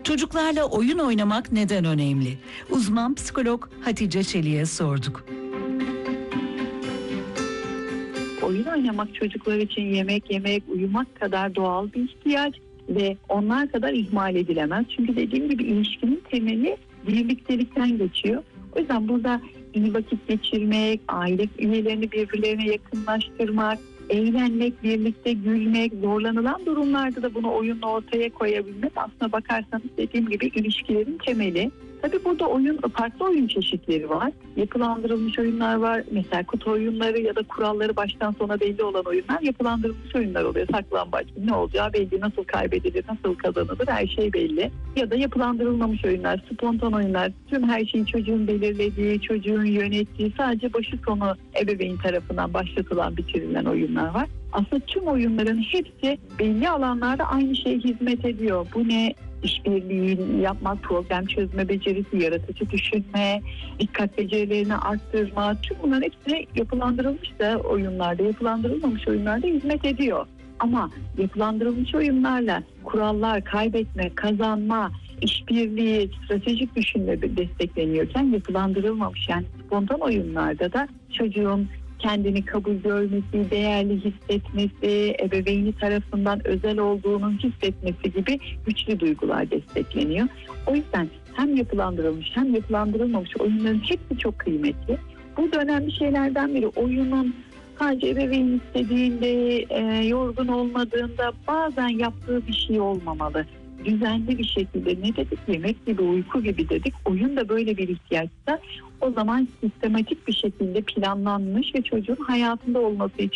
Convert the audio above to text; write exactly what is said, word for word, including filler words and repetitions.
Çocuklarla oyun oynamak neden önemli? Uzman psikolog Hatice Çelik'e sorduk. Oyun oynamak çocuklar için yemek yemek, uyumak kadar doğal bir ihtiyaç ve onlar kadar ihmal edilemez. Çünkü dediğim gibi ilişkinin temeli birliktelikten geçiyor. O yüzden burada iyi vakit geçirmek, aile üyelerini birbirlerine yakınlaştırmak, eğlenmek, birlikte gülmek, zorlanılan durumlarda da bunu oyunla ortaya koyabilmek aslına bakarsanız dediğim gibi ilişkilerin temeli. Tabii burada oyun, farklı oyun çeşitleri var. Yapılandırılmış oyunlar var. Mesela kutu oyunları ya da kuralları baştan sona belli olan oyunlar yapılandırılmış oyunlar oluyor. Saklambaç, ne olacağı belli, nasıl kaybedilir, nasıl kazanılır her şey belli. Ya da yapılandırılmamış oyunlar, spontan oyunlar, tüm her şeyi çocuğun belirlediği, çocuğun yönettiği, sadece başı sonu ebeveyn tarafından başlatılan, bitirilen oyunlar var. Aslında tüm oyunların hepsi belli alanlarda aynı şeye hizmet ediyor. Bu ne? İşbirliği yapmak, problem çözme becerisi, yaratıcı düşünme, dikkat becerilerini arttırma, tüm bunların hepsi yapılandırılmış da oyunlarda, yapılandırılmamış oyunlarda hizmet ediyor. Ama yapılandırılmış oyunlarla kurallar, kaybetme, kazanma, işbirliği, stratejik düşünme destekleniyorken yapılandırılmamış yani spontan oyunlarda da çocuğun kendini kabul görmesi, değerli hissetmesi, ebeveyni tarafından özel olduğunu hissetmesi gibi güçlü duygular destekleniyor. O yüzden hem yapılandırılmış hem yapılandırılmamış oyunların hepsi çok kıymetli. Burada önemli şeylerden biri oyunun sadece ebeveyn istediğinde, e, yorgun olmadığında bazen yaptığı bir şey olmamalı. Düzenli bir şekilde ne dedik, yemek gibi, uyku gibi dedik. Oyun da böyle bir ihtiyaçsa o zaman sistematik bir şekilde planlanmış ve çocuğun hayatında olması için